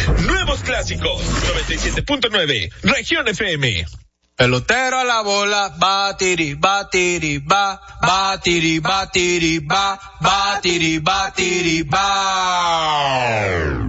Nuevos clásicos. 97.9. Región FM. Pelotero a la bola, batiri, batiri, ba, batiri, batiri, ba, batiri, batiri, ba.